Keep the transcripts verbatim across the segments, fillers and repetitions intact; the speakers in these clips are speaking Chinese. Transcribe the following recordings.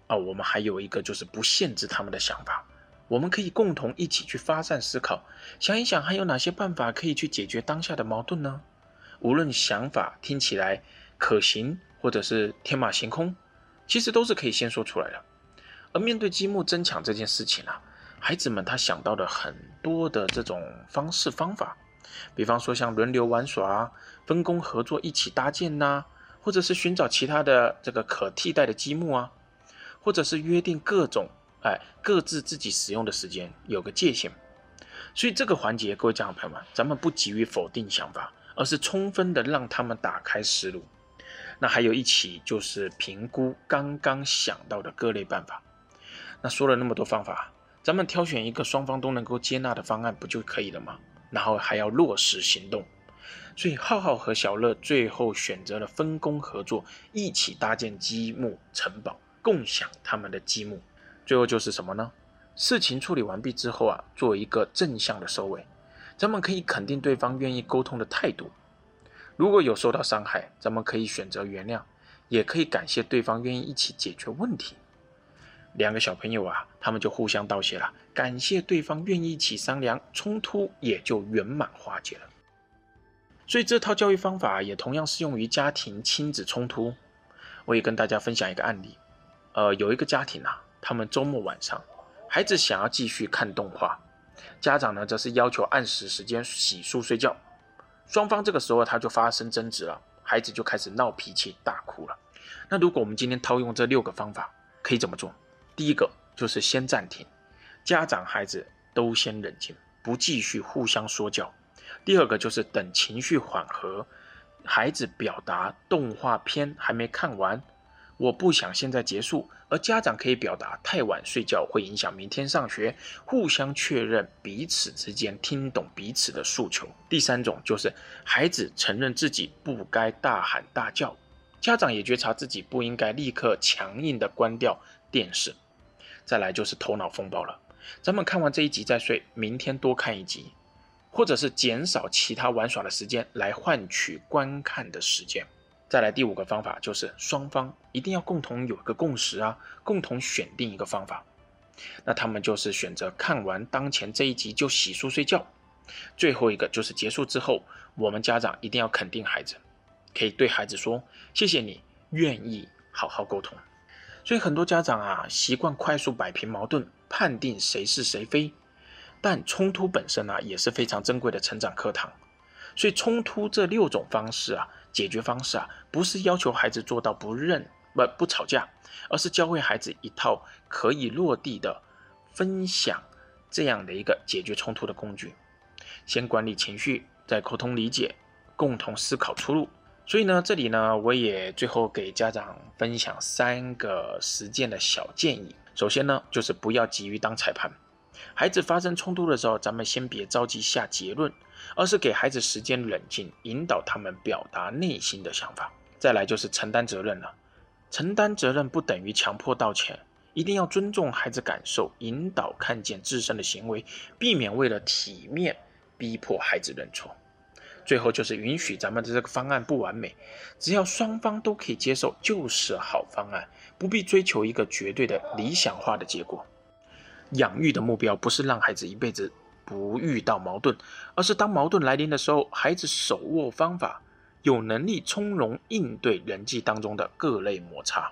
啊，我们还有一个就是不限制他们的想法，我们可以共同一起去发散思考，想一想还有哪些办法可以去解决当下的矛盾呢？无论想法听起来可行或者是天马行空，其实都是可以先说出来的。而面对积木争抢这件事情啊，孩子们他想到了很多的这种方式方法，比方说像轮流玩耍、分工合作一起搭建啊，或者是寻找其他的这个可替代的积木啊，或者是约定各种哎各自自己使用的时间有个界限。所以这个环节，各位家长朋友们，咱们不急于否定想法，而是充分的让他们打开思路。那还有一起就是评估刚刚想到的各类办法。那说了那么多方法，咱们挑选一个双方都能够接纳的方案不就可以了吗？然后还要落实行动。所以浩浩和小乐最后选择了分工合作，一起搭建积木城堡，共享他们的积木。最后就是什么呢？事情处理完毕之后啊，做一个正向的收尾。咱们可以肯定对方愿意沟通的态度。如果有受到伤害，咱们可以选择原谅，也可以感谢对方愿意一起解决问题。两个小朋友啊，他们就互相道谢了，感谢对方愿意一起商量，冲突也就圆满化解了。所以这套教育方法也同样适用于家庭亲子冲突。我也跟大家分享一个案例，呃，有一个家庭啊，他们周末晚上，孩子想要继续看动画，家长呢则是要求按时时间洗漱睡觉。双方这个时候他就发生争执了，孩子就开始闹脾气大哭了。那如果我们今天套用这六个方法，可以怎么做？第一个就是先暂停，家长孩子都先冷静，不继续互相说教。第二个就是等情绪缓和，孩子表达动画片还没看完，我不想现在结束，而家长可以表达太晚睡觉会影响明天上学，互相确认彼此之间听懂彼此的诉求。第三种就是孩子承认自己不该大喊大叫，家长也觉察自己不应该立刻强硬的关掉电视。再来就是头脑风暴了，咱们看完这一集再睡，明天多看一集，或者是减少其他玩耍的时间来换取观看的时间。再来第五个方法就是双方一定要共同有一个共识啊，共同选定一个方法。那他们就是选择看完当前这一集就洗漱睡觉。最后一个就是结束之后，我们家长一定要肯定孩子，可以对孩子说，谢谢你愿意好好沟通。所以很多家长啊，习惯快速摆平矛盾，判定谁是谁非，但冲突本身啊也是非常珍贵的成长课堂。所以冲突这六种方式啊，解决方式啊，不是要求孩子做到不认不不吵架，而是教会孩子一套可以落地的分享这样的一个解决冲突的工具。先管理情绪，再沟通理解，共同思考出路。所以呢，这里呢，我也最后给家长分享三个实践的小建议。首先呢，就是不要急于当裁判。孩子发生冲突的时候，咱们先别着急下结论，而是给孩子时间冷静，引导他们表达内心的想法。再来就是承担责任了，承担责任不等于强迫道歉，一定要尊重孩子感受，引导看见自身的行为，避免为了体面逼迫孩子认错。最后就是允许咱们的这个方案不完美，只要双方都可以接受就是好方案，不必追求一个绝对的理想化的结果。养育的目标不是让孩子一辈子不遇到矛盾，而是当矛盾来临的时候，孩子手握方法，有能力从容应对人际当中的各类摩擦。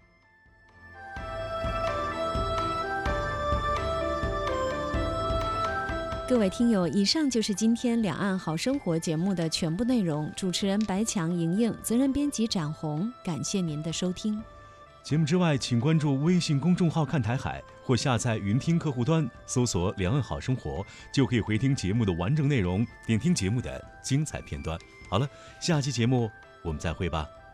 各位听友，以上就是今天两岸好生活节目的全部内容。主持人白强、莹莹，责任编辑展红，感谢您的收听。 节目之外，请关注微信公众号看台海，或下载云听客户端，搜索两岸好生活，就可以回听节目的完整内容，点听节目的精彩片段。好了，下期节目我们再会吧。